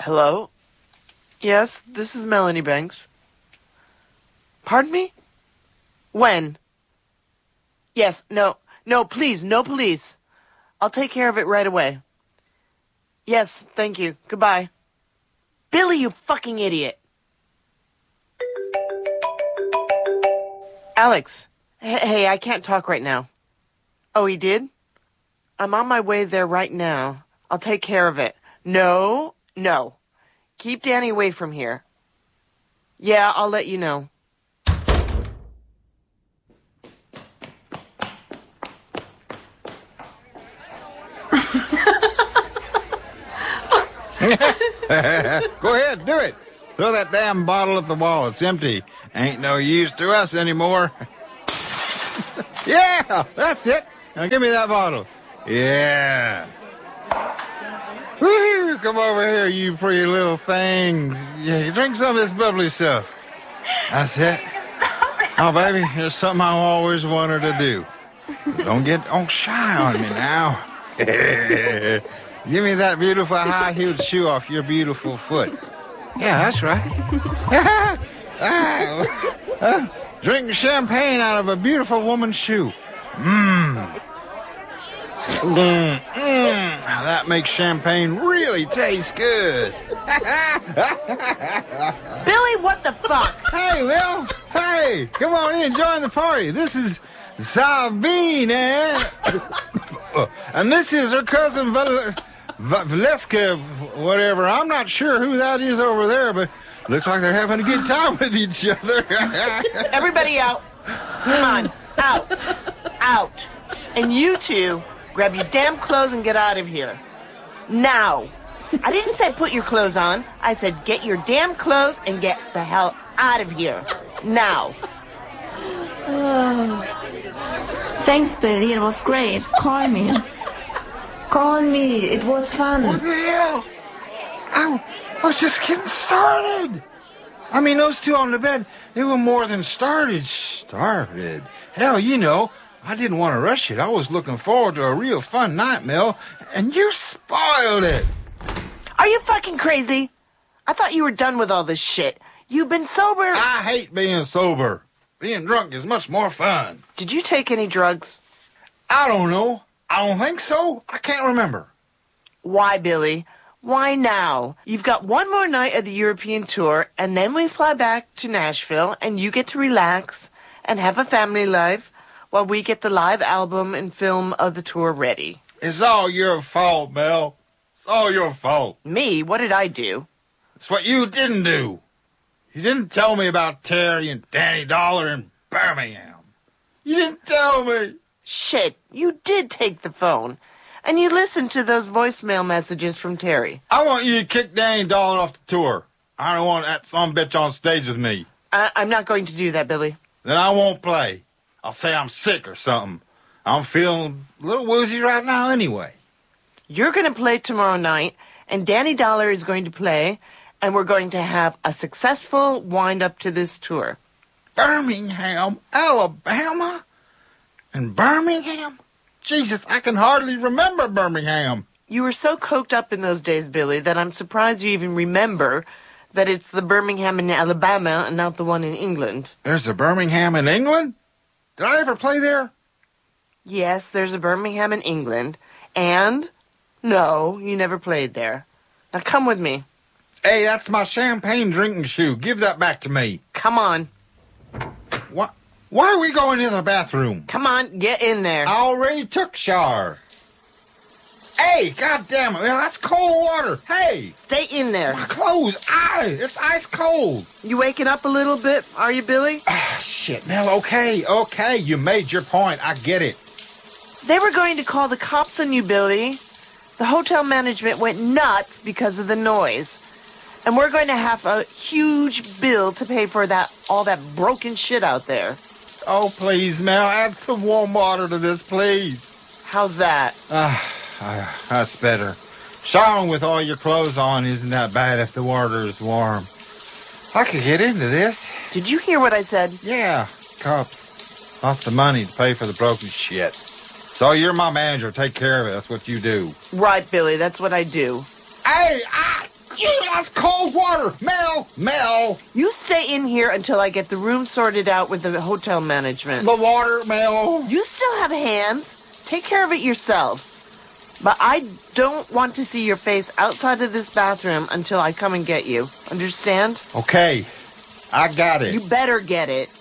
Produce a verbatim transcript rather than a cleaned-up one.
Hello? Yes, this is Melanie Banks. Pardon me? When? Yes, no, no, please, no police. I'll take care of it right away. Yes, thank you. Goodbye. Billy, you fucking idiot. Alex, h- hey, I can't talk right now. Oh, he did? I'm on my way there right now. I'll take care of it. No, no. Keep Danny away from here. Yeah, I'll let you know. Go ahead, do it. Throw that damn bottle at the wall. It's empty. Ain't no use to us anymore. Yeah, that's it. Now give me that bottle. Yeah. Woo, come over here, you pretty little things. Yeah, drink some of this bubbly stuff. That's it. Oh, baby, there's something I always wanted to do. Don't get all shy on me now. Give me that beautiful high-heeled shoe off your beautiful foot. Yeah, that's right. ah, uh, drink champagne out of a beautiful woman's shoe. Mmm. Mmm. Mmm. That makes champagne really taste good. Billy, what the fuck? Hey, Lil. Hey, come on in, join the party. This is Sabine. And this is her cousin Val- Valeska, whatever. I'm not sure who that is over there, but looks like they're having a good time with each other. Everybody out. Come on. Out. Out. And you two, grab your damn clothes and get out of here. Now. I didn't say put your clothes on. I said get your damn clothes and get the hell out of here. Now. Thanks, Billy. It was great. Call me. Call me. It was fun. What the hell? I was just getting started. I mean, those two on the bed, they were more than started. Started. Hell, you know, I didn't want to rush it. I was looking forward to a real fun night, Mel, and you spoiled it. Are you fucking crazy? I thought you were done with all this shit. You've been sober. I hate being sober. Being drunk is much more fun. Did you take any drugs? I don't know. I don't think so. I can't remember. Why, Billy? Why now? You've got one more night of the European tour, and then we fly back to Nashville, and you get to relax and have a family life while we get the live album and film of the tour ready. It's all your fault, Mel. It's all your fault. Me? What did I do? It's what you didn't do. You didn't tell me about Terry and Danny Dollar in Birmingham. You didn't tell me. Shit, you did take the phone. And you listened to those voicemail messages from Terry. I want you to kick Danny Dollar off the tour. I don't want that some bitch on stage with me. I- I'm not going to do that, Billy. Then I won't play. I'll say I'm sick or something. I'm feeling a little woozy right now anyway. You're going to play tomorrow night, and Danny Dollar is going to play, and we're going to have a successful wind-up to this tour. Birmingham, Alabama? And Birmingham? Jesus, I can hardly remember Birmingham. You were so coked up in those days, Billy, that I'm surprised you even remember that it's the Birmingham in Alabama and not the one in England. There's a Birmingham in England? Did I ever play there? Yes, there's a Birmingham in England, and no, you never played there. Now come with me. Hey, that's my champagne drinking shoe. Give that back to me. Come on. What? Why are we going to the bathroom? Come on, get in there. I already took shower. Hey, goddammit, man, that's cold water. Hey. Stay in there. My clothes, aye, it's ice cold. You waking up a little bit, are you, Billy? Ah, shit, Mel, okay, okay, you made your point. I get it. They were going to call the cops on you, Billy. The hotel management went nuts because of the noise. And we're going to have a huge bill to pay for that all that broken shit out there. Oh, please, Mel, add some warm water to this, please. How's that? Ah, uh, that's better. Showering with all your clothes on isn't that bad if the water is warm. I could get into this. Did you hear what I said? Yeah, cups. Lots of money to pay for the broken shit. So you're my manager. Take care of it. That's what you do. Right, Billy. That's what I do. Hey, ah, Yeah, that's cold water. Mel, Mel. You stay in here until I get the room sorted out with the hotel management. The water, Mel. You still have hands. Take care of it yourself. But I don't want to see your face outside of this bathroom until I come and get you. Understand? Okay, I got it. You better get it.